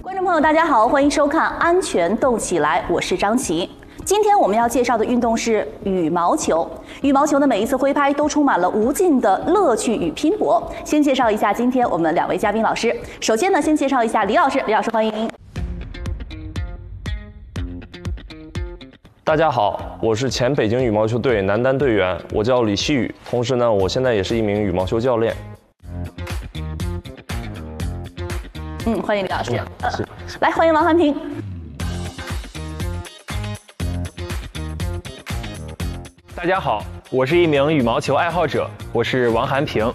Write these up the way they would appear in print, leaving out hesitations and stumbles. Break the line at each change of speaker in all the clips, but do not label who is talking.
观众朋友，大家好，欢迎收看《安全动起来》，我是张琪。今天我们要介绍的运动是羽毛球。羽毛球的每一次挥拍都充满了无尽的乐趣与拼搏。先介绍一下今天我们两位嘉宾老师。首先呢，先介绍一下李老师，李老师欢迎。
大家好，我是前北京羽毛球队男单队员，我叫李希宇，同时呢，我现在也是一名羽毛球教练。
欢迎李老师。来，欢迎王涵平。
大家好，我是一名羽毛球爱好者，我是王涵平。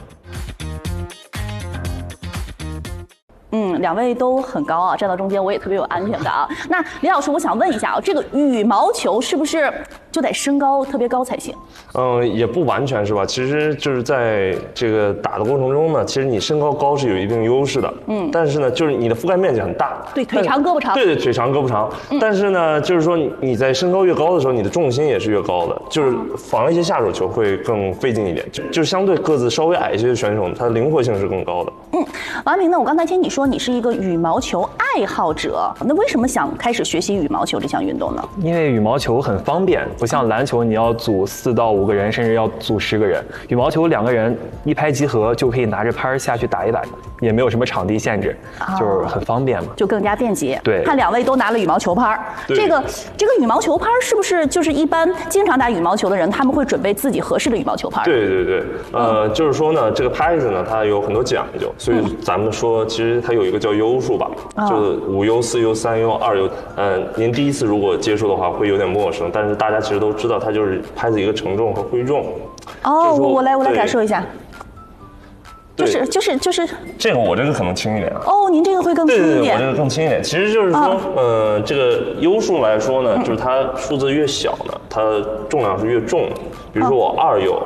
两位都很高啊，站到中间我也特别有安全感啊。那李老师，我想问一下啊，这个羽毛球是不是就得身高特别高才行？
也不完全是吧，其实就是在这个打的过程中呢，其实你身高高是有一定优势的，但是呢，就是你的覆盖面积很大，
对，腿长胳膊长，
对，腿长胳膊长，但是呢，就是说你在身高越高的时候，你的重心也是越高的，就是防一些下手球会更费劲一点，就是相对个子稍微矮一些的选手，他的灵活性是更高的。
王涵平呢，我刚才听你说你是一个羽毛球爱好者，那为什么想开始学习羽毛球这项运动呢？
因为羽毛球很方便，不像篮球你要组4到5个人，甚至要组10个人。羽毛球2个人一拍即合，就可以拿着拍下去打一打，也没有什么场地限制，就是很方便嘛，
就更加便捷。
对，
看两位都拿了羽毛球拍，这个羽毛球拍是不是就是一般经常打羽毛球的人，他们会准备自己合适的羽毛球拍？
对，就是说呢，这个拍子呢，它有很多讲究，所以咱们说，其实它有一个叫优数吧，就是5优、4优、3优、2优。您第一次如果接触的话，会有点陌生，但是大家其实都知道，它就是拍子一个承重和挥重。
我来感受一下。就是
这个我这个可能轻一点啊。
您这个会更轻一点。
对，我这个更轻一点。其实就是说，这个优数来说呢，就是它数字越小呢，它重量是越重的。比如说我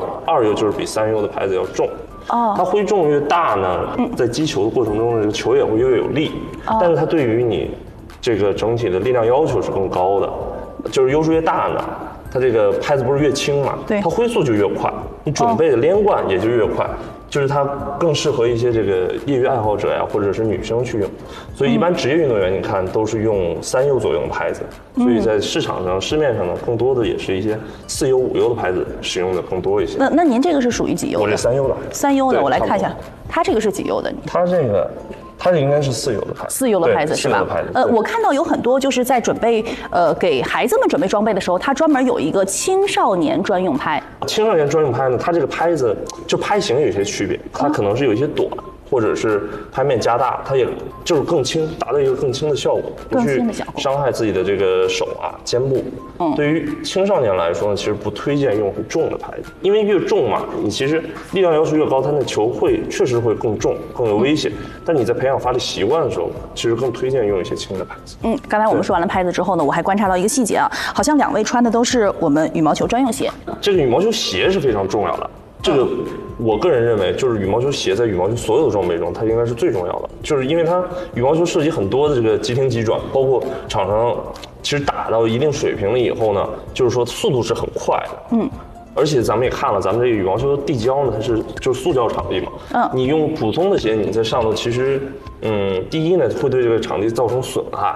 2优就是比3优的拍子要重。它挥重越大呢，在击球的过程中，这个球也会越有力。但是它对于你这个整体的力量要求是更高的。就是优数越大呢，它这个拍子不是越轻嘛？对，它挥速就越快，你准备的连贯也就越快。就是它更适合一些这个业余爱好者呀，或者是女生去用，所以一般职业运动员你看都是用3优左右的拍子，所以在市场上、市面上呢，更多的也是一些4优、5优的拍子使用的更多一些。
那您这个是属于几优的？
我这3优的。
3优的，我来看一下，它这个是几优的？
它应该是4优的拍子。
4优的拍子是吧？我看到有很多就是在准备给孩子们准备装备的时候，它专门有一个青少年专用拍。
青少年专用拍呢，它这个拍子就拍型有一些区别，它可能是有一些短，或者是拍面加大，它也就是更轻，达到一个更轻的效果，不去伤害自己的这个手啊、肩部。对于青少年来说呢，其实不推荐用很重的拍子，因为越重嘛，你其实力量要求越高，它的球确实会更重、更有危险。但你在培养发力习惯的时候，其实更推荐用一些轻的拍子。
刚才我们说完了拍子之后呢，我还观察到一个细节啊，好像两位穿的都是我们羽毛球专用鞋。
这个羽毛球鞋是非常重要的。这个我个人认为，就是羽毛球鞋在羽毛球所有的装备中，它应该是最重要的，就是因为它羽毛球涉及很多的这个急停急转，包括场上其实打到一定水平了以后呢，就是说速度是很快的。而且咱们也看了，咱们这个羽毛球地胶呢，它就是塑胶场地嘛。你用普通的鞋，你在上头其实，第一呢会对这个场地造成损害。